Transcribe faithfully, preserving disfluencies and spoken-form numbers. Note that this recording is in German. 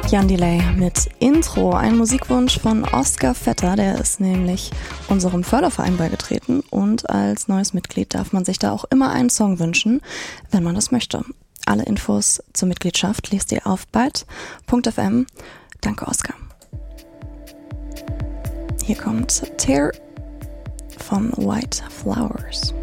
Jan Delay mit Intro, ein Musikwunsch von Oskar Vetter, der ist nämlich unserem Förderverein beigetreten und als neues Mitglied darf man sich da auch immer einen Song wünschen, wenn man das möchte. Alle Infos zur Mitgliedschaft liest ihr auf byte punkt f m. Danke, Oskar. Hier kommt Tear von White Flowers.